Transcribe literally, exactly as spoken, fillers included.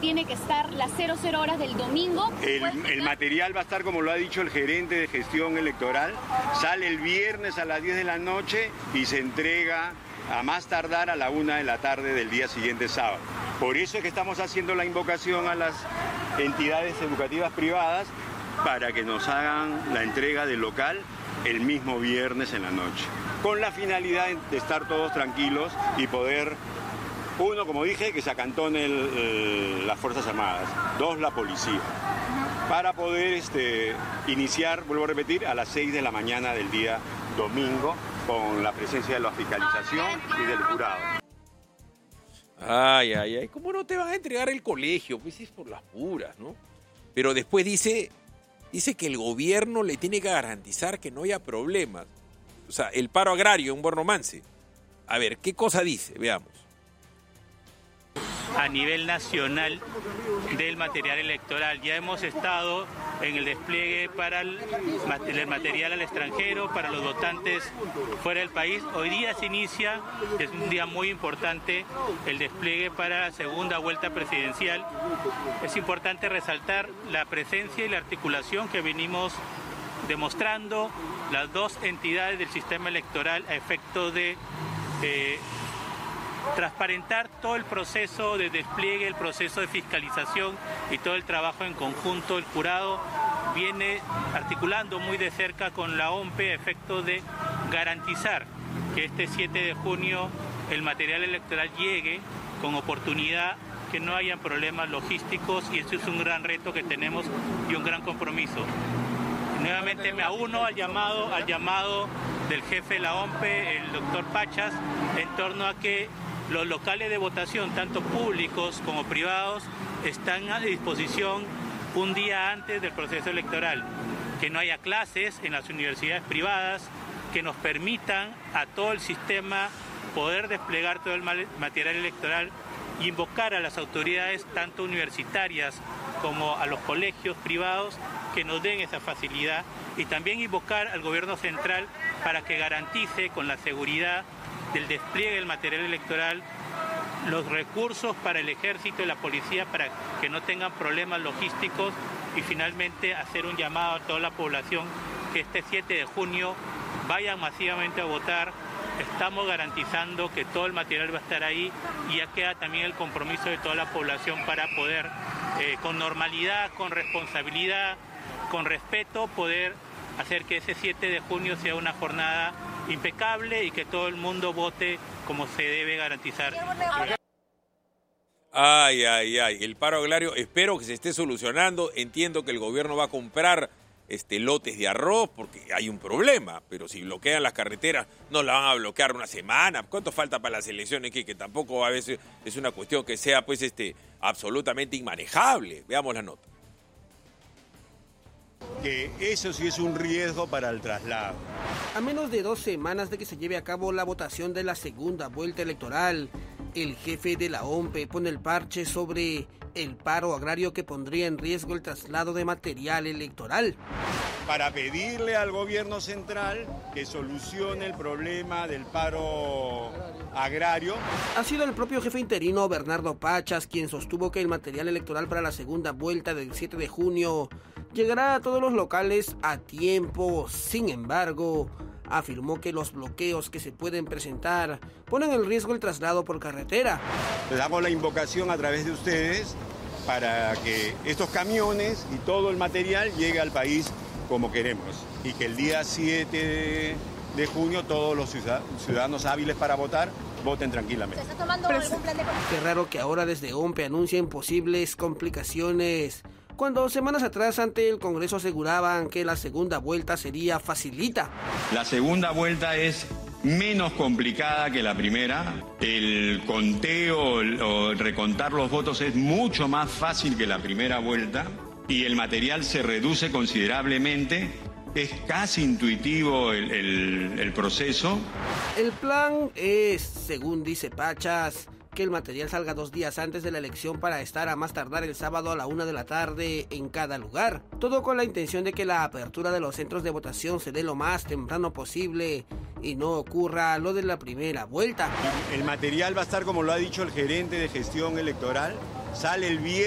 tiene que estar las cero cero horas del domingo. El, el material va a estar, como lo ha dicho el gerente de gestión electoral, sale el viernes a las diez de la noche y se entrega a más tardar a la una de la tarde del día siguiente, sábado. Por eso es que estamos haciendo la invocación a las entidades educativas privadas para que nos hagan la entrega del local el mismo viernes en la noche, con la finalidad de estar todos tranquilos y poder, uno, como dije, que se acantone el, el, las Fuerzas Armadas, dos, la policía, para poder este, iniciar, vuelvo a repetir, a las seis de la mañana del día domingo, con la presencia de la fiscalización y del jurado. Ay, ay, ay, ¿cómo no te van a entregar el colegio? Pues es por las puras, ¿no? Pero después dice, dice que el gobierno le tiene que garantizar que no haya problemas. O sea, el paro agrario, un buen romance. A ver, ¿qué cosa dice? Veamos. A nivel nacional del material electoral. Ya hemos estado en el despliegue para el, el material al extranjero, para los votantes fuera del país. Hoy día se inicia, es un día muy importante, el despliegue para la segunda vuelta presidencial. Es importante resaltar la presencia y la articulación que venimos demostrando las dos entidades del sistema electoral a efecto de eh, transparentar todo el proceso de despliegue, el proceso de fiscalización y todo el trabajo en conjunto. El jurado viene articulando muy de cerca con la O M P E a efecto de garantizar que este siete de junio el material electoral llegue con oportunidad, que no hayan problemas logísticos, y eso es un gran reto que tenemos y un gran compromiso. Nuevamente me auno al llamado, al llamado del jefe de la O M P E, el doctor Pachas, en torno a que los locales de votación, tanto públicos como privados, están a disposición un día antes del proceso electoral. Que no haya clases en las universidades privadas, que nos permitan a todo el sistema poder desplegar todo el material electoral y invocar a las autoridades, tanto universitarias como a los colegios privados, que nos den esa facilidad, y también invocar al gobierno central para que garantice con la seguridad del despliegue del material electoral los recursos para el ejército y la policía para que no tengan problemas logísticos, y finalmente hacer un llamado a toda la población que este siete de junio vayan masivamente a votar. Estamos garantizando que todo el material va a estar ahí, y ya queda también el compromiso de toda la población para poder eh, con normalidad, con responsabilidad, con respeto, poder hacer que ese siete de junio sea una jornada impecable y que todo el mundo vote como se debe garantizar. Ay, ay, ay, el paro agrario, espero que se esté solucionando. Entiendo que el gobierno va a comprar este, lotes de arroz porque hay un problema, pero si bloquean las carreteras no la van a bloquear una semana. ¿Cuánto falta para las elecciones? Que, que tampoco a veces es una cuestión que sea pues este absolutamente inmanejable. Veamos la nota. Que eso sí es un riesgo para el traslado. A menos de dos semanas de que se lleve a cabo la votación de la segunda vuelta electoral, el jefe de la O M P E pone el parche sobre el paro agrario que pondría en riesgo el traslado de material electoral. Para pedirle al gobierno central que solucione el problema del paro agrario. Ha sido el propio jefe interino Bernardo Pachas quien sostuvo que el material electoral para la segunda vuelta del siete de junio llegará a todos los locales a tiempo. Sin embargo, afirmó que los bloqueos que se pueden presentar ponen en riesgo el traslado por carretera. Les hago la invocación a través de ustedes para que estos camiones y todo el material llegue al país como queremos, y que el día siete de junio todos los ciudadanos hábiles para votar voten tranquilamente. ¿Se está tomando algún plan de... Qué raro que ahora desde O M P E anuncien posibles complicaciones, cuando semanas atrás ante el Congreso aseguraban que la segunda vuelta sería facilita. La segunda vuelta es menos complicada que la primera. El conteo o recontar los votos es mucho más fácil que la primera vuelta, y el material se reduce considerablemente. Es casi intuitivo el, el, el proceso. El plan es, según dice Pachas, que el material salga dos días antes de la elección para estar a más tardar el sábado a la una de la tarde en cada lugar. Todo con la intención de que la apertura de los centros de votación se dé lo más temprano posible y no ocurra lo de la primera vuelta. El material va a estar, como lo ha dicho el gerente de gestión electoral, sale el viernes.